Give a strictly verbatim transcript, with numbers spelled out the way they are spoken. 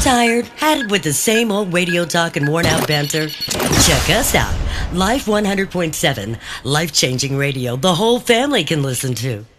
Tired? Had it with the same old radio talk and worn out banter? Check us out. Life one hundred point seven, life-changing radio the whole family can listen to.